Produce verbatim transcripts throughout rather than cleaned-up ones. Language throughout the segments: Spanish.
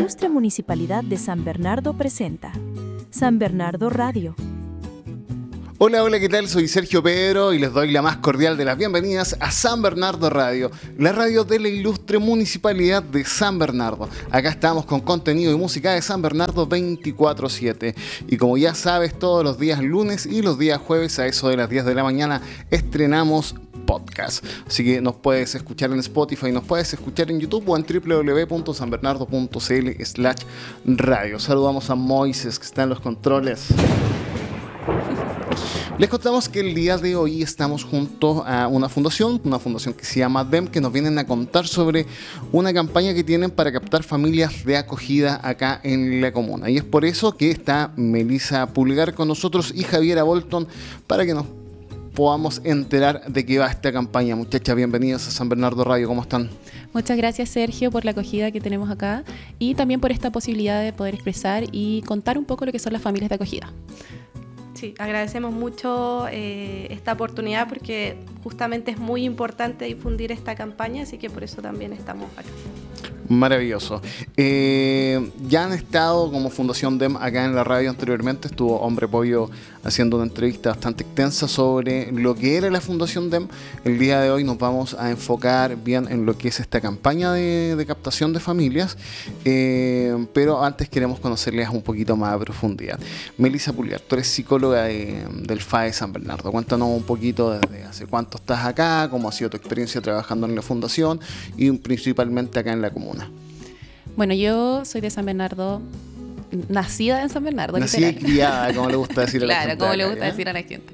Ilustre Municipalidad de San Bernardo presenta San Bernardo Radio. Hola, hola, ¿qué tal? Soy Sergio Pedro y les doy la más cordial de las bienvenidas a San Bernardo Radio, la radio de la Ilustre Municipalidad de San Bernardo. Acá estamos con contenido y música de San Bernardo veinticuatro siete. Y como ya sabes, todos los días lunes y los días jueves a eso de las diez de la mañana estrenamos podcast. Así que nos puedes escuchar en Spotify, nos puedes escuchar en YouTube o en w w w punto san bernardo punto c l slash radio. Saludamos a Moises, que está en los controles. Les contamos que el día de hoy estamos junto a una fundación, una fundación que se llama D E M, que nos vienen a contar sobre una campaña que tienen para captar familias de acogida acá en la comuna. Y es por eso que está Melissa Pulgar con nosotros y Javiera Bolton para que nos podamos enterar de qué va esta campaña. Muchachas, bienvenidas a San Bernardo Radio, ¿cómo están? Muchas gracias, Sergio, por la acogida que tenemos acá y también por esta posibilidad de poder expresar y contar un poco lo que son las familias de acogida. Sí, agradecemos mucho eh, esta oportunidad porque justamente es muy importante difundir esta campaña, así que por eso también estamos acá. Maravilloso. Eh, ya han estado como Fundación D E M acá en la radio anteriormente. Estuvo Hombre Pollo haciendo una entrevista bastante extensa sobre lo que era la Fundación D E M. El día de hoy nos vamos a enfocar bien en lo que es esta campaña de, de captación de familias, eh, pero antes queremos conocerles un poquito más a profundidad. Melissa Pulgar, tú eres psicóloga de, del F A E San Bernardo. Cuéntanos un poquito desde hace cuánto estás acá, cómo ha sido tu experiencia trabajando en la fundación y principalmente acá en la comuna. Bueno, yo soy de San Bernardo, nacida en San Bernardo. Nacida y criada, como le gusta decir a la claro, gente. Claro, como acá, le gusta ¿ya? decir a la gente.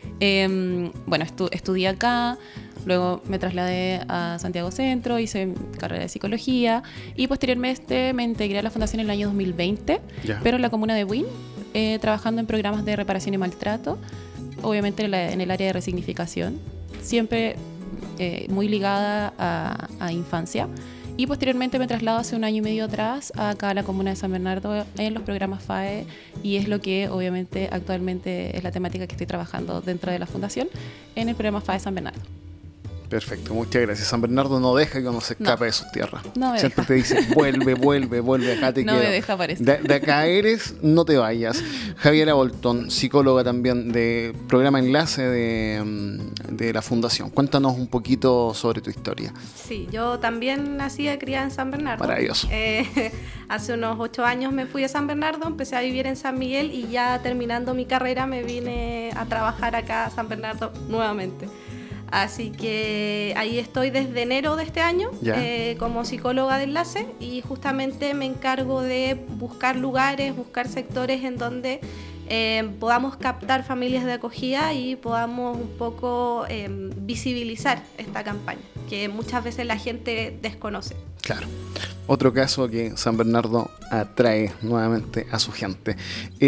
Eh, bueno, estu- estudié acá, luego me trasladé a Santiago Centro, hice carrera de psicología y posteriormente me integré a la fundación en el año dos mil veinte, Ya. pero en la comuna de Buin, eh, trabajando en programas de reparación y maltrato, obviamente en, la, en el área de resignificación, siempre eh, muy ligada a, a infancia. Y posteriormente me traslado hace un año y medio atrás acá a la comuna de San Bernardo en los programas F A E y es lo que obviamente actualmente es la temática que estoy trabajando dentro de la fundación en el programa F A E San Bernardo. Perfecto, muchas gracias. San Bernardo no deja que uno se escape No. de sus tierras. No me Siempre deja. te dice, vuelve, vuelve, vuelve, acá te No quiero. me deja aparecer. De, de acá eres, no te vayas. Javiera Bolton, psicóloga también de programa Enlace de, de la Fundación. Cuéntanos un poquito sobre tu historia. Sí, yo también nací y criada en San Bernardo. Maravilloso. Eh, hace unos ocho años me fui a San Bernardo, empecé a vivir en San Miguel y ya terminando mi carrera me vine a trabajar acá a San Bernardo nuevamente. Así que ahí estoy desde enero de este año eh, como psicóloga de enlace y justamente me encargo de buscar lugares, buscar sectores en donde eh, podamos captar familias de acogida y podamos un poco eh, visibilizar esta campaña, que muchas veces la gente desconoce. Claro. Otro caso que San Bernardo atrae nuevamente a su gente.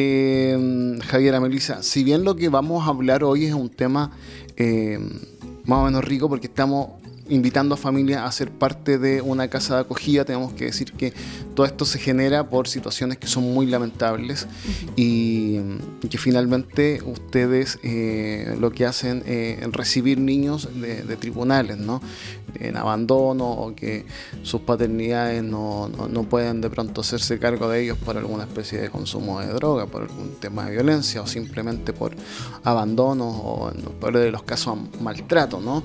Eh, Javiera, Melissa, si bien lo que vamos a hablar hoy es un tema eh, más o menos rico porque estamos invitando a familias a ser parte de una casa de acogida, tenemos que decir que todo esto se genera por situaciones que son muy lamentables uh-huh. y, y que finalmente ustedes eh, lo que hacen es eh, recibir niños de, de tribunales, ¿no? En abandono o que sus paternidades no, no, no pueden de pronto hacerse cargo de ellos por alguna especie de consumo de droga, por algún tema de violencia o simplemente por abandono o en el peor de los casos maltrato, ¿no?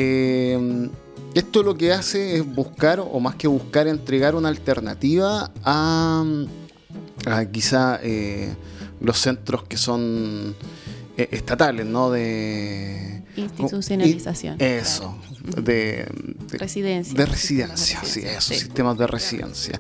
Eh, Esto lo que hace es buscar, o más que buscar, entregar una alternativa a, a quizá eh, los centros que son eh, estatales, ¿no? De institucionalización. Y eso, claro. de, de residencia. De residencia, sí, eso, sí. Sistemas de residencia.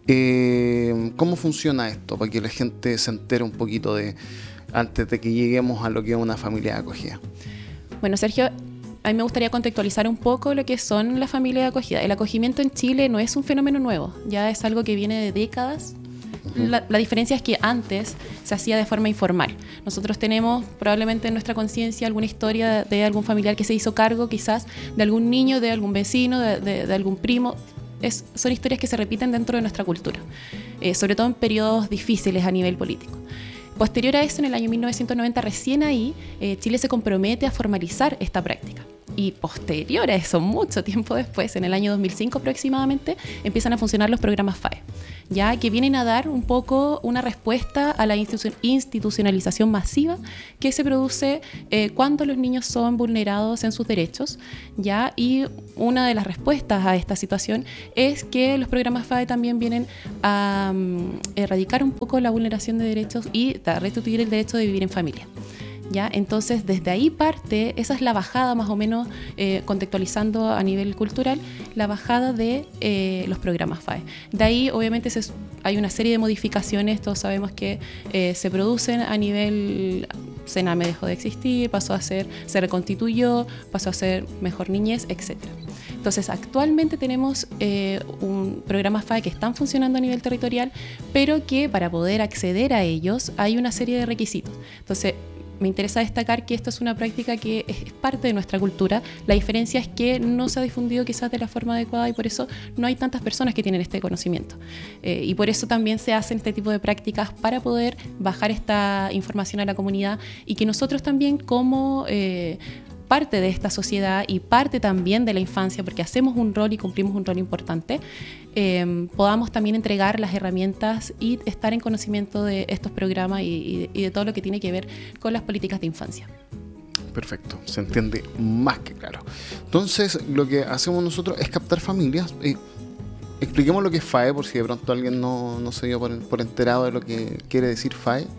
Eh, ¿Cómo funciona esto? Para que la gente se entere un poquito de, antes de que lleguemos a lo que es una familia de acogida. Bueno, Sergio, a mí me gustaría contextualizar un poco lo que son las familias de acogida. El acogimiento en Chile no es un fenómeno nuevo, ya es algo que viene de décadas. Uh-huh. La, la diferencia es que antes se hacía de forma informal. Nosotros tenemos probablemente en nuestra conciencia alguna historia de, de algún familiar que se hizo cargo quizás de algún niño, de algún vecino, de, de, de algún primo. Es, son historias que se repiten dentro de nuestra cultura, eh, sobre todo en periodos difíciles a nivel político. Posterior a eso, en el año mil novecientos noventa, recién ahí, eh, Chile se compromete a formalizar esta práctica. Y posterior a eso, mucho tiempo después, en el año dos mil cinco aproximadamente, empiezan a funcionar los programas F A E. ya que vienen a dar un poco una respuesta a la institu- institucionalización masiva que se produce eh, cuando los niños son vulnerados en sus derechos, ya, y una de las respuestas a esta situación es que los programas F A E también vienen a um, erradicar un poco la vulneración de derechos y a restituir el derecho de vivir en familia. ¿Ya? Entonces, desde ahí parte, esa es la bajada más o menos, eh, contextualizando a nivel cultural, la bajada de eh, los programas F A E. De ahí, obviamente, se, hay una serie de modificaciones, todos sabemos que eh, se producen a nivel... Sename dejó de existir, pasó a ser, se reconstituyó, pasó a ser Mejor Niñez, etcétera. Entonces, actualmente tenemos eh, un programas F A E que están funcionando a nivel territorial, pero que para poder acceder a ellos hay una serie de requisitos. Entonces, me interesa destacar que esto es una práctica que es parte de nuestra cultura. La diferencia es que no se ha difundido quizás de la forma adecuada y por eso no hay tantas personas que tienen este conocimiento. Eh, y por eso también se hacen este tipo de prácticas para poder bajar esta información a la comunidad y que nosotros también como... Eh, parte de esta sociedad y parte también de la infancia, porque hacemos un rol y cumplimos un rol importante, eh, podamos también entregar las herramientas y estar en conocimiento de estos programas y, y, y de todo lo que tiene que ver con las políticas de infancia. Perfecto, se entiende más que claro. Entonces, lo que hacemos nosotros es captar familias. Eh, expliquemos lo que es F A E, por si de pronto alguien no, no se dio por, por enterado de lo que quiere decir F A E.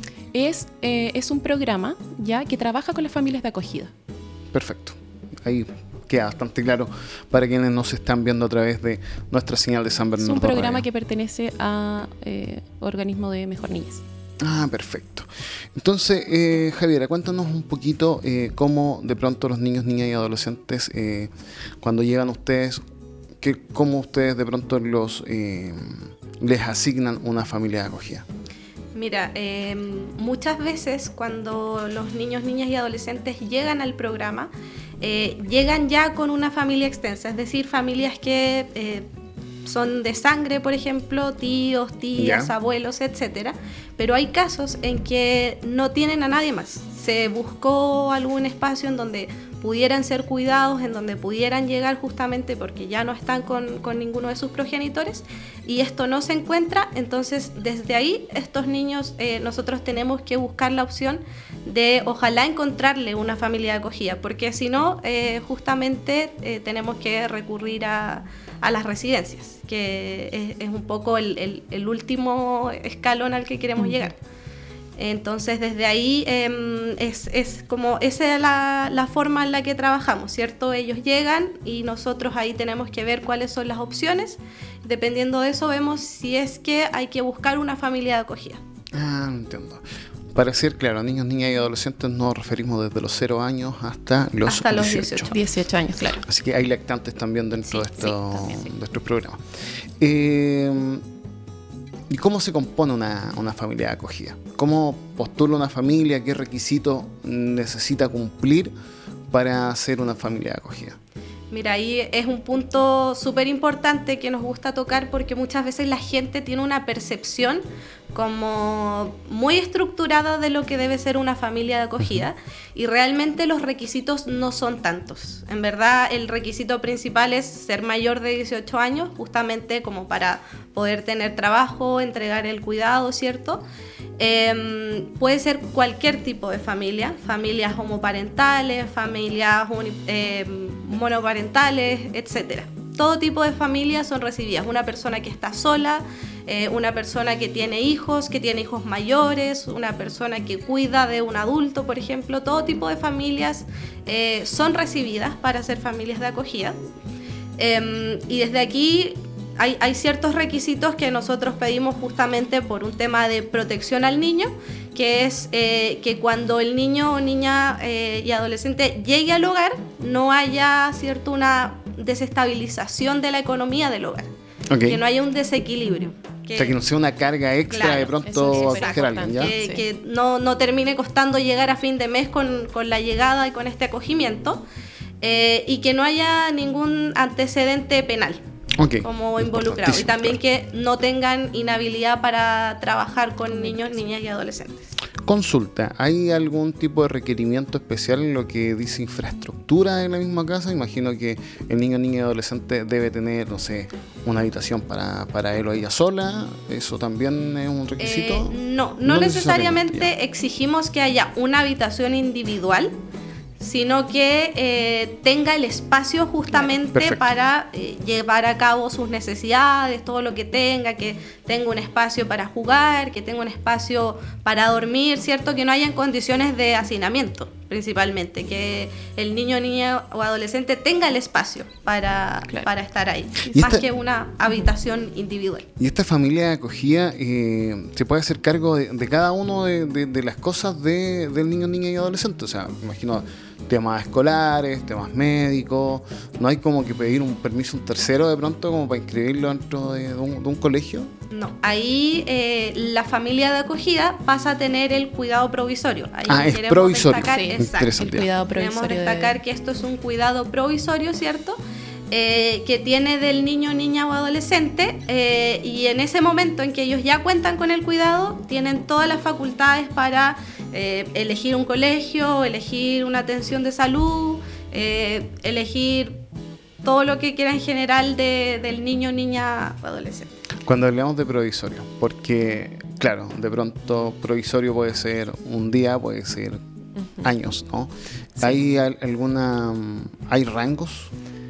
Es, eh, es un programa ya que trabaja con las familias de acogida. Perfecto. Ahí queda bastante claro para quienes nos están viendo a través de nuestra señal de San Bernardo. Es un programa Radio. que pertenece a eh, organismo de Mejor Niñez. Ah, perfecto. Entonces, eh, Javiera, cuéntanos un poquito eh, cómo de pronto los niños, niñas y adolescentes, eh, cuando llegan ustedes, que, cómo ustedes de pronto los eh, les asignan una familia de acogida. Mira, eh, muchas veces cuando los niños, niñas y adolescentes llegan al programa, eh, llegan ya con una familia extensa, es decir, familias que eh, son de sangre, por ejemplo, tíos, tías, ¿Ya? abuelos, etcétera. Pero hay casos en que no tienen a nadie más. Se buscó algún espacio en donde pudieran ser cuidados, en donde pudieran llegar justamente porque ya no están con, con ninguno de sus progenitores y esto no se encuentra. Entonces, desde ahí, estos niños, eh, nosotros tenemos que buscar la opción de ojalá encontrarle una familia de acogida, porque si no, eh, justamente eh, tenemos que recurrir a, a las residencias, que es, es un poco el, el, el último escalón al que queremos uh-huh. llegar. Entonces, desde ahí eh, es, es como esa es la, la forma en la que trabajamos, ¿cierto? Ellos llegan y nosotros ahí tenemos que ver cuáles son las opciones. Dependiendo de eso, vemos si es que hay que buscar una familia de acogida. Ah, entiendo. Para ser claro, niños, niñas y adolescentes nos referimos desde los cero años hasta los, hasta los dieciocho. dieciocho. dieciocho años, claro. Así que hay lactantes también dentro Sí, de, esto, sí, también, sí. de estos programas. Eh, ¿Y cómo se compone una, una familia de acogida? ¿Cómo postula una familia? ¿Qué requisitos necesita cumplir para ser una familia de acogida? Mira, ahí es un punto súper importante que nos gusta tocar porque muchas veces la gente tiene una percepción como muy estructurada de lo que debe ser una familia de acogida y realmente los requisitos no son tantos. En verdad, el requisito principal es ser mayor de dieciocho años, justamente como para poder tener trabajo, entregar el cuidado, ¿cierto? Eh, puede ser cualquier tipo de familia, familias homoparentales, familias uni, eh, monoparentales, etcétera. Todo tipo de familias son recibidas. Una persona que está sola, eh, una persona que tiene hijos, que tiene hijos mayores, una persona que cuida de un adulto, por ejemplo. Todo tipo de familias eh, son recibidas para ser familias de acogida. Eh, y desde aquí hay, hay ciertos requisitos que nosotros pedimos justamente por un tema de protección al niño, que es eh, que cuando el niño o niña eh, y adolescente llegue al hogar no haya, ¿cierto?, una desestabilización de la economía del hogar, okay. Que no haya un desequilibrio. Que, o sea, que no sea una carga extra, claro, de pronto acoger a alguien, ¿ya? Que, sí. que no, no termine costando llegar a fin de mes con, con la llegada y con este acogimiento, eh, y que no haya ningún antecedente penal. Okay. Como involucrado, y también que no tengan inhabilidad para trabajar con niños, niñas y adolescentes. Consulta, ¿hay algún tipo de requerimiento especial en lo que dice infraestructura de la misma casa? Imagino que el niño, niña y adolescente debe tener, no sé, una habitación para, para él o ella sola. ¿Eso también es un requisito? Eh, no, no, no necesariamente, necesariamente exigimos que haya una habitación individual, sino que eh, tenga el espacio justamente Perfecto. para eh, llevar a cabo sus necesidades, todo lo que tenga, que tenga un espacio para jugar, que tenga un espacio para dormir, ¿cierto? Que no hayan condiciones de hacinamiento, principalmente, que el niño, niña o adolescente tenga el espacio para, claro. para estar ahí, más esta, que una habitación individual. ¿Y esta familia de acogida eh, se puede hacer cargo de, de cada uno de, de, de las cosas de, del niño, niña y adolescente? O sea, me imagino temas escolares, temas médicos, ¿no hay como que pedir un permiso a un tercero de pronto como para inscribirlo dentro de, de, un, de un colegio? No, ahí eh, la familia de acogida pasa a tener el cuidado provisorio. Ahí ah, es provisorio. Destacar, sí, exacto, el cuidado provisorio. Queremos destacar de... que esto es un cuidado provisorio, ¿cierto? Eh, que tiene del niño, niña o adolescente, eh, y en ese momento en que ellos ya cuentan con el cuidado, tienen todas las facultades para eh, elegir un colegio, elegir una atención de salud, eh, elegir todo lo que quieran en general de, del niño, niña o adolescente. Cuando hablamos de provisorio, porque claro, de pronto provisorio puede ser un día, puede ser uh-huh. años, ¿no? Sí. ¿Hay alguna, hay rangos?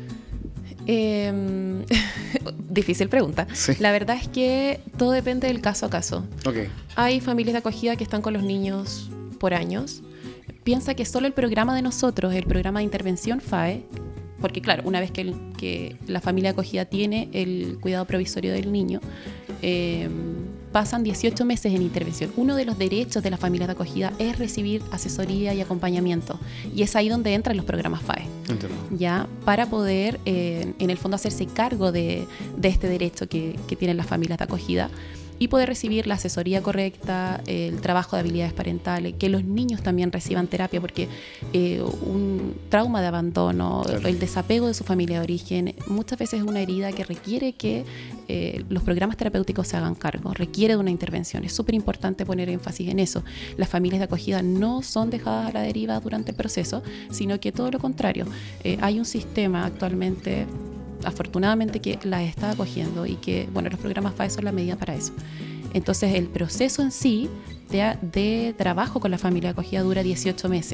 Eh, difícil pregunta. Sí. La verdad es que todo depende del caso a caso. Okay. Hay familias de acogida que están con los niños por años. Piensa que solo el programa de nosotros, el programa de intervención F A E, porque claro, una vez que, el, que la familia de acogida tiene el cuidado provisorio del niño, eh, pasan dieciocho meses en intervención. Uno de los derechos de la familia de acogida es recibir asesoría y acompañamiento, y es ahí donde entran los programas F A E. Entiendo. Ya, para poder eh, en el fondo hacerse cargo de, de este derecho que, que tienen las familias de acogida y poder recibir la asesoría correcta, el trabajo de habilidades parentales, que los niños también reciban terapia, porque eh, un trauma de abandono, claro. el desapego de su familia de origen, muchas veces es una herida que requiere que eh, los programas terapéuticos se hagan cargo, requiere de una intervención. Es súper importante poner énfasis en eso. Las familias de acogida no son dejadas a la deriva durante el proceso, sino que todo lo contrario. Eh, hay un sistema actualmente, afortunadamente, que las está acogiendo y que, bueno, los programas F A E son la medida para eso. Entonces, el proceso en sí de, de trabajo con la familia de acogida dura dieciocho meses.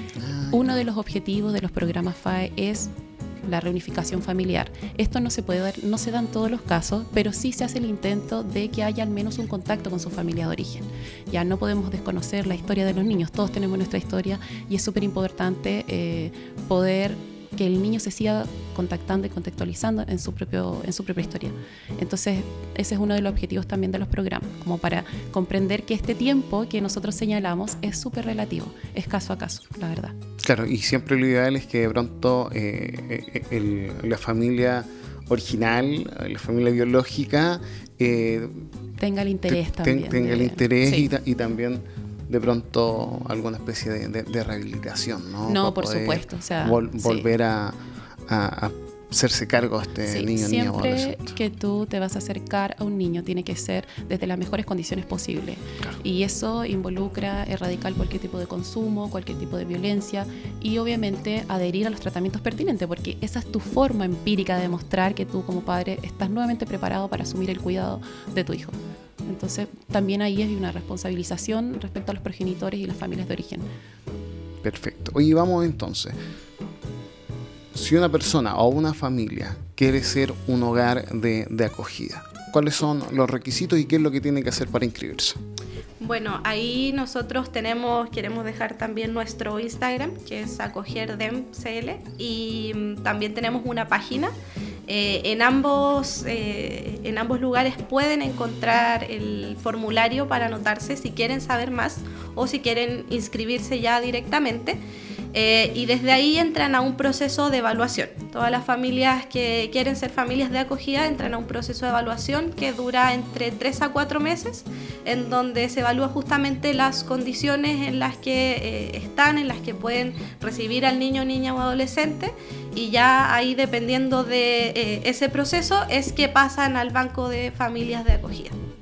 Uno de los objetivos de los programas F A E es la reunificación familiar. Esto no se puede dar, no se da en todos los casos, pero sí se hace el intento de que haya al menos un contacto con su familia de origen. Ya no podemos desconocer la historia de los niños, todos tenemos nuestra historia y es súper importante eh, poder que el niño se siga contactando y contextualizando en su propio en su propia historia. Entonces, ese es uno de los objetivos también de los programas, como para comprender que este tiempo que nosotros señalamos es súper relativo, es caso a caso, la verdad. Claro, y siempre lo ideal es que de pronto eh, el, la familia original, la familia biológica, eh, tenga el interés te, también. Tenga de, el interés sí. y, ta, y también de pronto alguna especie de, de, de rehabilitación, ¿no? No, por supuesto. O sea, vol, sí. volver a, a, a hacerse cargo de este sí, niño, niña o adolescente. Siempre que tú te vas a acercar a un niño tiene que ser desde las mejores condiciones posibles. Claro. Y eso involucra erradicar cualquier tipo de consumo, cualquier tipo de violencia y obviamente adherir a los tratamientos pertinentes, porque esa es tu forma empírica de demostrar que tú como padre estás nuevamente preparado para asumir el cuidado de tu hijo. Entonces, también ahí hay una responsabilización respecto a los progenitores y las familias de origen. Perfecto. Oye, vamos entonces. Si una persona o una familia quiere ser un hogar de, de acogida, ¿cuáles son los requisitos y qué es lo que tiene que hacer para inscribirse? Bueno, ahí nosotros tenemos, queremos dejar también nuestro Instagram, que es acogerdemcl, y también tenemos una página. Eh, en, ambos, eh, en ambos lugares pueden encontrar el formulario para anotarse si quieren saber más o si quieren inscribirse ya directamente. Eh, y desde ahí entran a un proceso de evaluación. Todas las familias que quieren ser familias de acogida entran a un proceso de evaluación que dura entre tres a cuatro meses, en donde se evalúa justamente las condiciones en las que eh, están, en las que pueden recibir al niño, niña o adolescente, y ya ahí, dependiendo de eh, ese proceso, es que pasan al banco de familias de acogida.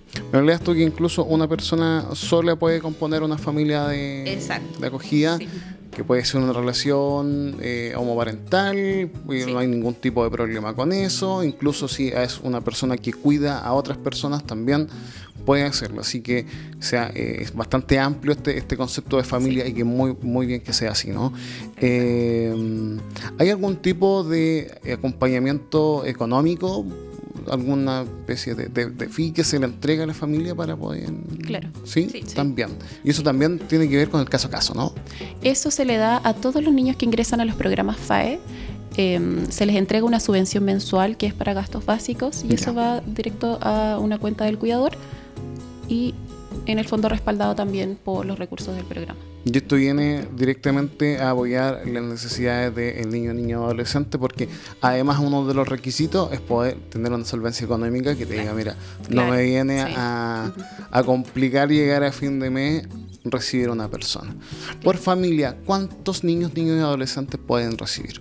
Me leas tú que incluso una persona sola puede componer una familia de, Exacto. de acogida, Sí. que puede ser una relación eh, homoparental, y Sí. no hay ningún tipo de problema con eso. Incluso si es una persona que cuida a otras personas, también puede hacerlo. Así que o sea, eh, es bastante amplio este, este concepto de familia, sí. Y que muy, muy bien que sea así, ¿no? Eh, ¿Hay algún tipo de acompañamiento económico? ¿Alguna especie de, de, de fee que se le entrega a la familia para poder...? Claro. ¿Sí? Sí, sí. También. Y eso también tiene que ver con el caso a caso, ¿no? Eso se le da a todos los niños que ingresan a los programas F A E. Eh, se les entrega una subvención mensual que es para gastos básicos y Ya. eso va directo a una cuenta del cuidador y en el fondo respaldado también por los recursos del programa. Y esto viene directamente a apoyar las necesidades del niño, niño, adolescente, porque además uno de los requisitos es poder tener una solvencia económica que te diga, mira, Claro, no me viene sí. a, a complicar llegar a fin de mes recibir una persona. Por familia, ¿cuántos niños, niños y adolescentes pueden recibir?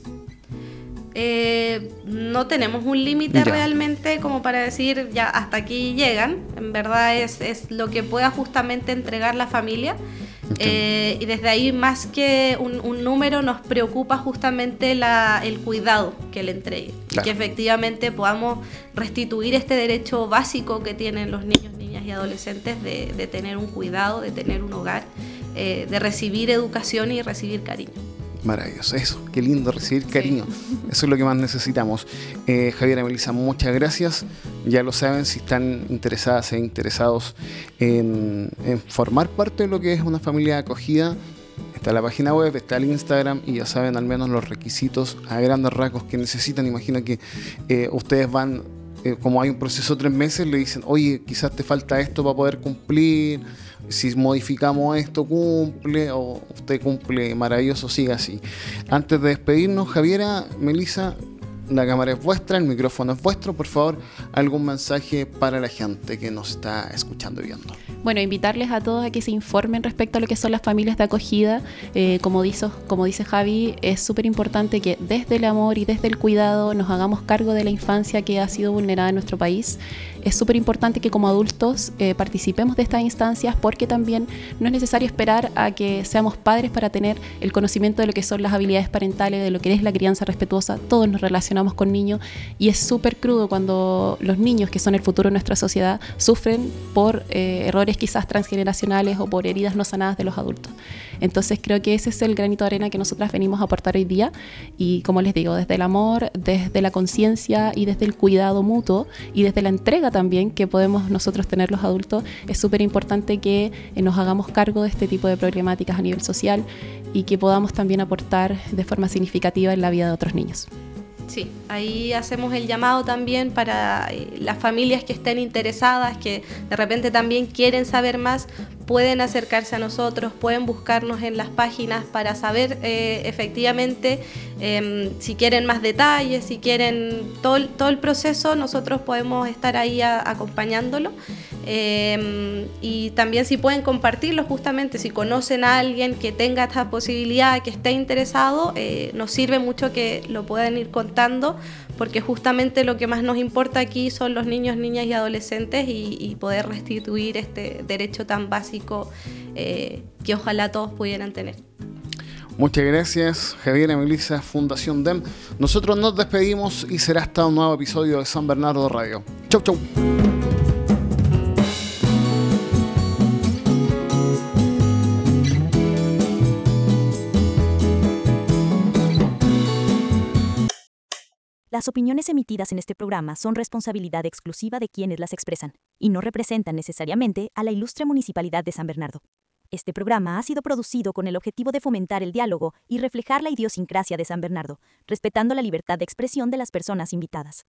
Eh, no tenemos un límite Ya. realmente como para decir ya hasta aquí llegan. En verdad es, es lo que pueda justamente entregar la familia. Eh, y desde ahí más que un, un número nos preocupa justamente la, el cuidado que le entregue. Claro. Y que efectivamente podamos restituir este derecho básico que tienen los niños, niñas y adolescentes de, de tener un cuidado, de tener un hogar, eh, de recibir educación y recibir cariño. Maravilloso, eso, qué lindo recibir Sí. cariño. Eso es lo que más necesitamos. Eh, Javiera, Melissa, muchas gracias. Ya lo saben, si están interesadas e interesados en, en formar parte de lo que es una familia de acogida, está la página web, está el Instagram y ya saben al menos los requisitos a grandes rasgos que necesitan. Imagino que eh, ustedes van, eh, como hay un proceso de tres meses, le dicen, oye, quizás te falta esto para poder cumplir. Si modificamos esto, cumple, o usted cumple, maravilloso, siga así. Antes de despedirnos, Javiera, Melissa, la cámara es vuestra, el micrófono es vuestro. Por favor, algún mensaje para la gente que nos está escuchando y viendo. Bueno, invitarles a todos a que se informen respecto a lo que son las familias de acogida. Eh, como, dice, como dice Javi, es súper importante que desde el amor y desde el cuidado nos hagamos cargo de la infancia que ha sido vulnerada en nuestro país. Es súper importante que como adultos eh, participemos de estas instancias porque también no es necesario esperar a que seamos padres para tener el conocimiento de lo que son las habilidades parentales, de lo que es la crianza respetuosa. Todos nos relacionamos con niños y es súper crudo cuando los niños, que son el futuro de nuestra sociedad, sufren por eh, errores quizás transgeneracionales o por heridas no sanadas de los adultos. Entonces creo que ese es el granito de arena que nosotras venimos a aportar hoy día y como les digo, desde el amor, desde la conciencia y desde el cuidado mutuo y desde la entrega también que podemos nosotros tener los adultos, es súper importante que eh, nos hagamos cargo de este tipo de problemáticas a nivel social y que podamos también aportar de forma significativa en la vida de otros niños. Sí, ahí hacemos el llamado también para eh, las familias que estén interesadas, que de repente también quieren saber más, pueden acercarse a nosotros, pueden buscarnos en las páginas para saber eh, efectivamente eh, si quieren más detalles, si quieren todo, todo el proceso, nosotros podemos estar ahí a, acompañándolo. Eh, y también si pueden compartirlo justamente, si conocen a alguien que tenga esta posibilidad, que esté interesado, eh, nos sirve mucho que lo puedan ir contando, porque justamente lo que más nos importa aquí son los niños, niñas y adolescentes y, y poder restituir este derecho tan básico eh, que ojalá todos pudieran tener. Muchas gracias, Javiera, Melissa, Fundación D E M. Nosotros nos despedimos y será hasta un nuevo episodio de San Bernardo Radio. Chau, chau. Las opiniones emitidas en este programa son responsabilidad exclusiva de quienes las expresan, y no representan necesariamente a la ilustre Municipalidad de San Bernardo. Este programa ha sido producido con el objetivo de fomentar el diálogo y reflejar la idiosincrasia de San Bernardo, respetando la libertad de expresión de las personas invitadas.